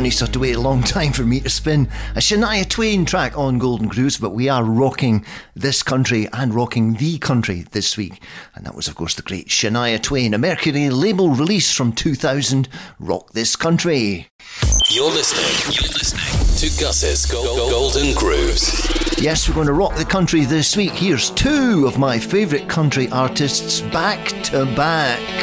so you have to wait a long time for me to spin a Shania Twain track on Golden Grooves, but we are rocking this country and rocking the country this week. And that was, of course, the great Shania Twain, a Mercury label release from 2000, Rock This Country. You're listening to Gus's Golden Grooves. Yes, we're going to rock the country this week. Here's two of my favourite country artists back to back.